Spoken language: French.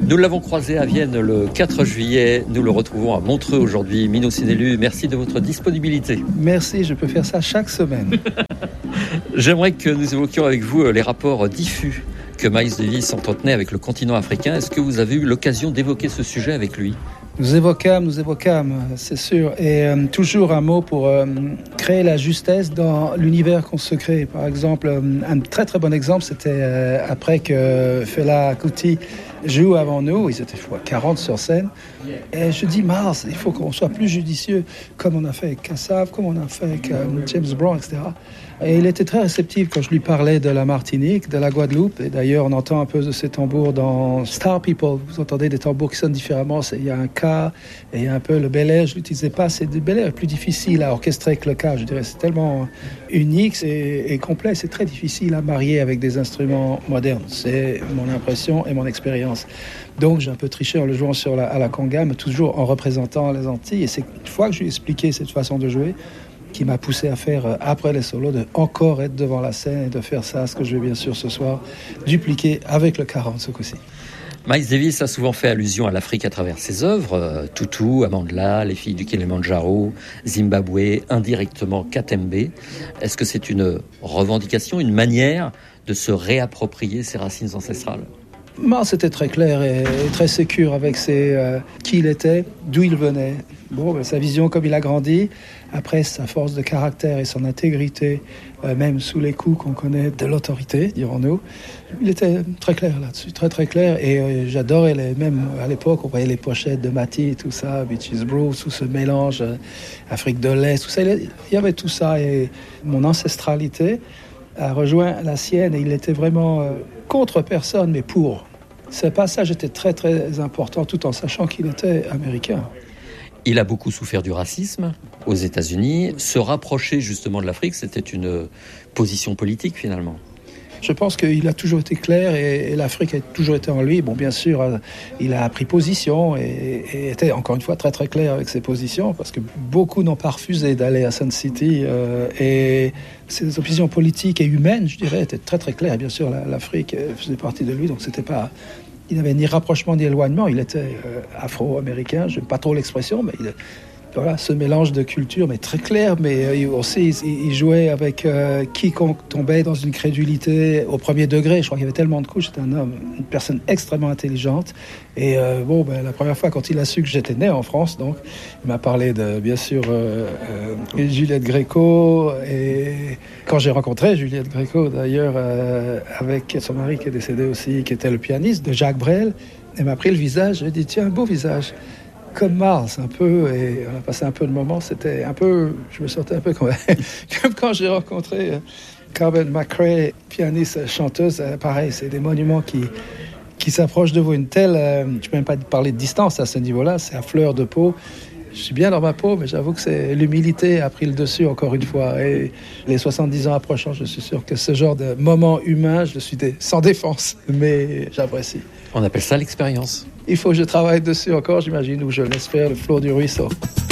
Nous l'avons croisé à Vienne le 4 juillet. Nous le retrouvons à Montreux aujourd'hui. Minos Inellu, merci de votre disponibilité. Merci, je peux faire ça chaque semaine. J'aimerais que nous évoquions avec vous les rapports diffus que Miles Davis entretenait avec le continent africain. Est-ce que vous avez eu l'occasion d'évoquer ce sujet avec lui ? Nous évoquâmes, c'est sûr. Et toujours un mot pour créer la justesse dans l'univers qu'on se crée. Par exemple, un très très bon exemple, c'était après que Fela Kuti joue avant nous. Ils étaient 40 sur scène. Et je dis, Mars, il faut qu'on soit plus judicieux, comme on a fait avec Kassav, comme on a fait avec James Brown, etc. Et il était très réceptif quand je lui parlais de la Martinique, de la Guadeloupe. Et d'ailleurs, on entend un peu de ces tambours dans Star People. Vous entendez des tambours qui sonnent différemment. Il y a un K et il y a un peu le Bel Air. Je ne l'utilisais pas. C'est des Bel Air plus difficile à orchestrer que le K. Je dirais, c'est tellement unique et complet. C'est très difficile à marier avec des instruments modernes. C'est mon impression et mon expérience. Donc, j'ai un peu triché en le jouant à la conga, mais toujours en représentant les Antilles. Et c'est une fois que je lui ai expliqué cette façon de jouer qui m'a poussé à faire, après les solos, de encore être devant la scène et de faire ça, ce que je vais bien sûr ce soir dupliquer avec le 40 ce coup-ci. Miles Davis a souvent fait allusion à l'Afrique à travers ses œuvres, Tutu, Amandla, Les filles du Kilimandjaro, Zimbabwe, indirectement Katembe. Est-ce que c'est une revendication, une manière de se réapproprier ses racines ancestrales ? Mars était très clair et très sécure avec qui il était, d'où il venait. Sa vision, comme il a grandi, après sa force de caractère et son intégrité, même sous les coups qu'on connaît de l'autorité, dirons-nous, il était très clair là-dessus, très très clair. Et j'adorais, même à l'époque, on voyait les pochettes de Mati, tout ça, Beaches Brew, tout ce mélange, Afrique de l'Est, tout ça. Il y avait tout ça et mon ancestralité a rejoint la sienne et il était vraiment contre personne, mais pour. Ce passage était très très important tout en sachant qu'il était américain. Il a beaucoup souffert du racisme aux États-Unis. Se rapprocher justement de l'Afrique, c'était une position politique finalement. Je pense qu'il a toujours été clair et l'Afrique a toujours été en lui. Bon, bien sûr, il a pris position et était encore une fois très très clair avec ses positions parce que beaucoup n'ont pas refusé d'aller à Sun City et ses opinions politiques et humaines, je dirais, étaient très très claires. Et bien sûr, l'Afrique faisait partie de lui, donc c'était pas... Il n'avait ni rapprochement ni éloignement. Il était afro-américain, je n'aime pas trop l'expression, mais voilà, ce mélange de culture, mais très clair, mais aussi il jouait avec quiconque tombait dans une crédulité au premier degré. Je crois qu'il y avait tellement de couches. C'était un homme, une personne extrêmement intelligente. Et la première fois, quand il a su que j'étais né en France, donc, il m'a parlé de, bien sûr, Juliette Gréco. Et quand j'ai rencontré Juliette Gréco, d'ailleurs, avec son mari qui est décédé aussi, qui était le pianiste de Jacques Brel, elle m'a pris le visage. Je lui ai dit, tiens, un beau visage. Comme Mars, un peu, et on a passé un peu de moments, c'était un peu, je me sentais un peu comme quand j'ai rencontré Carmen McRae, pianiste, chanteuse, pareil, c'est des monuments qui s'approchent de vous, une telle, je ne peux même pas parler de distance à ce niveau-là, c'est à fleur de peau. Je suis bien dans ma peau, mais j'avoue que l'humilité a pris le dessus encore une fois. Et les 70 ans approchant, je suis sûr que ce genre de moment humain, je suis sans défense, mais j'apprécie. On appelle ça l'expérience. Il faut que je travaille dessus encore, j'imagine, ou je laisse faire le flot du ruisseau.